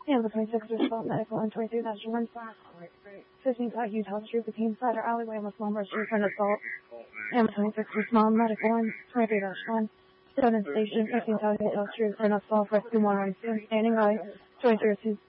Ambulance 26 response medical and 23-1. 15 South Utah Street between Cider Alleyway and Lamar Street for an assault. Ambulance 26 response medical and 23-1. Southern Station 15 South Utah Street for an assault. Rescue 112 standing by 23